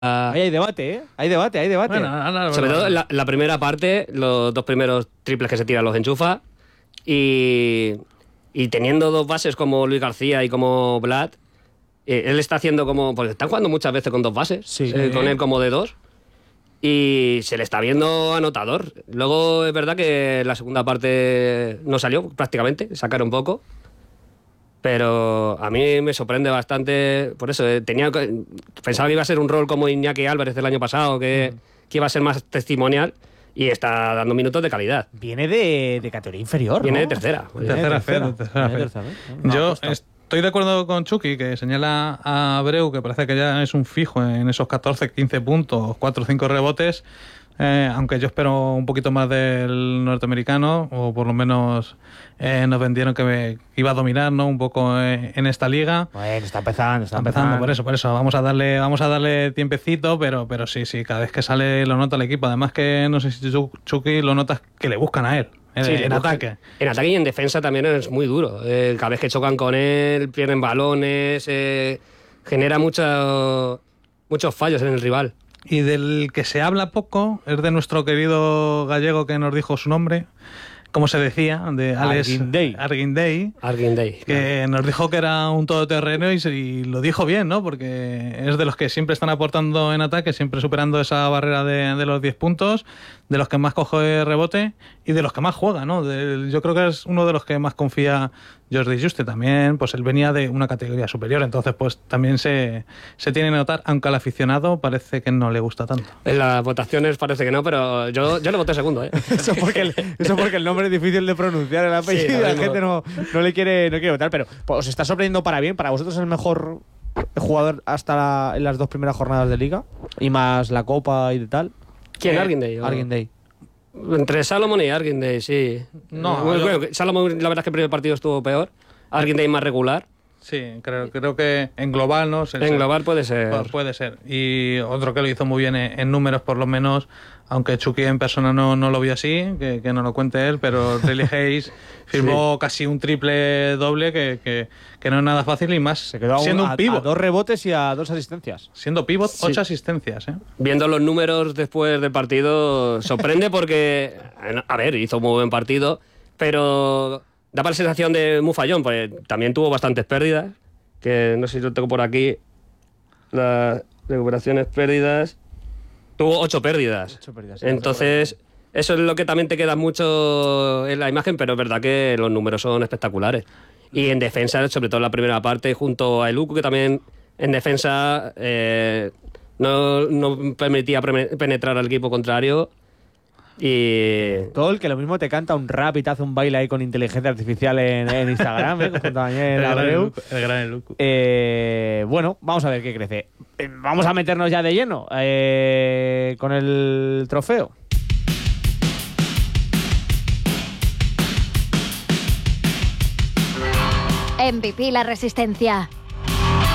Ahí hay debate, ¿eh? Hay debate. Bueno, sobre todo la primera parte, los dos primeros triples que se tiran los enchufa. Y teniendo dos bases como Luis García y como Vlad, él está haciendo como... Porque están jugando muchas veces con dos bases, Sí. con él como de dos. Y se le está viendo anotador. Luego es verdad que la segunda parte no salió prácticamente, sacaron poco. Pero a mí me sorprende bastante, por eso, pensaba que iba a ser un rol como Iñaki Álvarez del año pasado, que iba a ser más testimonial, y está dando minutos de calidad. Viene de categoría inferior, Viene ¿no? de tercera. Tercera fe. Yo estoy de acuerdo con Chucky, que señala a Abreu, que parece que ya es un fijo en esos 14, 15 puntos, 4 o 5 rebotes, aunque yo espero un poquito más del norteamericano, o por lo menos nos vendieron que iba a dominar, ¿no?, un poco en esta liga. Bueno, está empezando. Por eso. Vamos a darle tiempecito, pero sí, cada vez que sale lo nota el equipo. Además que, no sé si Chucky lo notas, que le buscan a él. En ataque. En ataque y en defensa también es muy duro. Cada vez que chocan con él, pierden balones, genera muchos fallos en el rival. Y del que se habla poco es de nuestro querido gallego que nos dijo su nombre, como se decía, de Alex Arguindey, que nos dijo que era un todoterreno y lo dijo bien, ¿no? Porque es de los que siempre están aportando en ataque, siempre superando esa barrera de los 10 puntos, de los que más coge rebote y de los que más juega, ¿no? Yo creo que es uno de los que más confía Jordi Juste. También, pues él venía de una categoría superior, entonces pues también se tiene que notar, aunque al aficionado parece que no le gusta tanto. En las votaciones parece que no, pero yo le voté segundo, ¿eh? Eso porque el nombre es difícil de pronunciar, el apellido, sí, la gente no le quiere votar, pero pues, os está sorprendiendo para bien. ¿Para vosotros es el mejor jugador hasta en las dos primeras jornadas de liga? Y más la Copa y de tal. ¿Quién? Arguindey. Entre Salomón y Arguindey, sí. Salomón, la verdad es que el primer partido estuvo peor. Arguindey más regular. Sí, creo que en global, ¿no? Global puede ser. Puede ser. Y otro que lo hizo muy bien en números, por lo menos, aunque Chucky en persona no lo vio así, que no lo cuente él, pero Riley Hayes firmó casi un triple doble, que no es nada fácil, y más se quedó siendo un pívot. A 2 rebotes y a 2 asistencias. Siendo pívot, 8 asistencias. Viendo los números después del partido, sorprende porque, a ver, hizo un muy buen partido, pero daba la sensación de muy fallón, pues también tuvo bastantes pérdidas, que no sé si lo tengo por aquí, las recuperaciones pérdidas. Tuvo 8 pérdidas. Entonces, eso es lo que también te queda mucho en la imagen, pero es verdad que los números son espectaculares. Y en defensa, sobre todo en la primera parte, junto a Eluku, que también en defensa no permitía penetrar al equipo contrario. Y todo el que lo mismo te canta un rap y te hace un baile ahí con inteligencia artificial en Instagram, junto a Daniel Abreu. El gran Eluku. Bueno, vamos a ver qué crece. Vamos a meternos ya de lleno con el trofeo. MVP La Resistencia.